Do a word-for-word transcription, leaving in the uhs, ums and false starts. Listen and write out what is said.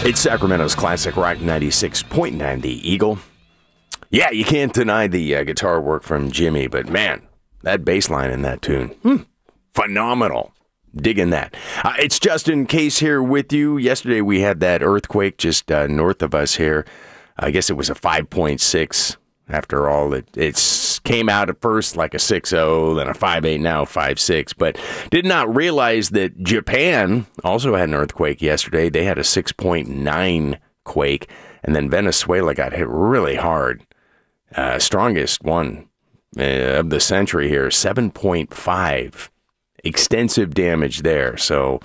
It's Sacramento's classic rock ninety-six point nine, The Eagle. Yeah, you can't deny the uh, guitar work from Jimmy, but man, that bass line in that tune, hmm, phenomenal. Digging that. Uh, it's Justin Case here with you. Yesterday we had that earthquake just uh, north of us here. I guess it was a five point six. After all, it it's came out at first like a six oh, then a five eight, now five six. But did not realize that Japan also had an earthquake yesterday. They had a six point nine quake, and then Venezuela got hit really hard. Uh, strongest one uh, of the century here, seven point five. Extensive damage there. So